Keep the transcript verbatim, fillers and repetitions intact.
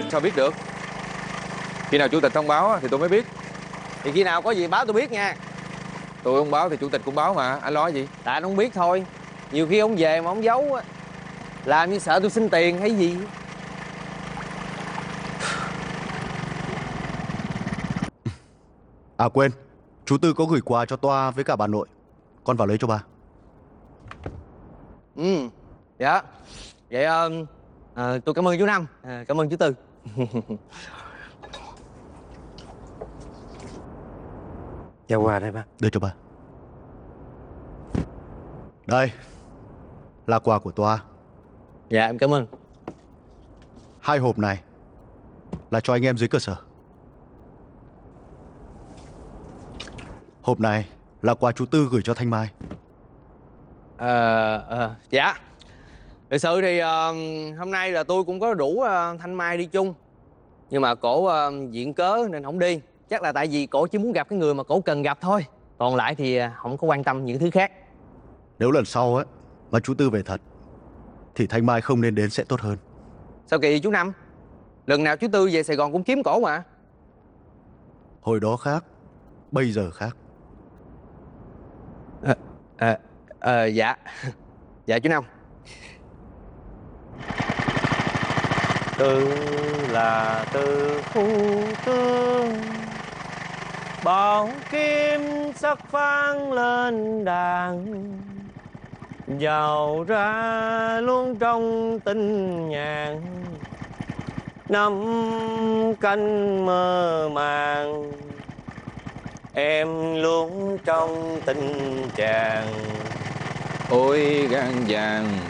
Sao biết được? Khi nào chủ tịch thông báo á, thì tôi mới biết. Thì khi nào có gì báo tôi biết nha. Tôi không báo thì chủ tịch cũng báo mà, anh lo gì? Tại anh không biết thôi. Nhiều khi ông về mà ông giấu á, làm như sợ tôi xin tiền hay gì. À quên, chú Tư có gửi quà cho Toa với cả bà nội. Con vào lấy cho bà. Ừ, dạ. Vậy ờ, ờ, tôi cảm ơn chú Năm, ờ, cảm ơn chú Tư. Giao quà đây ba. Đưa cho bà. Đây là quà của Toa. Dạ em cảm ơn. Hai hộp này là cho anh em dưới cơ sở. Hộp này là quà chú Tư gửi cho Thanh Mai. Ờ, ờ, dạ. Thực sự thì ờ, hôm nay là tôi cũng có rủ ờ, Thanh Mai đi chung. Nhưng mà cổ ờ, viện cớ nên không đi. Chắc là tại vì cổ chỉ muốn gặp cái người mà cổ cần gặp thôi. Còn lại thì ờ, không có quan tâm những thứ khác. Nếu lần sau ấy mà chú Tư về thật thì Thanh Mai không nên đến sẽ tốt hơn. Sao kỳ chú Năm? Lần nào chú Tư về Sài Gòn cũng kiếm cổ mà. Hồi đó khác, bây giờ khác. Ờ, ờ, ờ, dạ. Dạ chú Năm. Tư là tư phu tương, bảo kim sắc vang lên đàn, vào ra luôn trong tinh nhàn, năm canh mơ màng, em luôn trong tình chàng. Ôi gan vàng